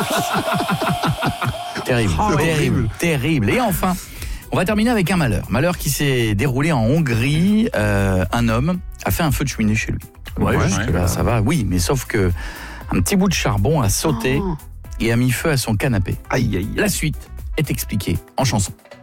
Terrible. Et enfin, on va terminer avec un malheur. Malheur qui s'est déroulé en Hongrie. Un homme a fait un feu de cheminée chez lui. Jusque-là, ça va. Oui, mais sauf que un petit bout de charbon a sauté et a mis feu à son canapé. Aïe. La suite est expliquée en chanson.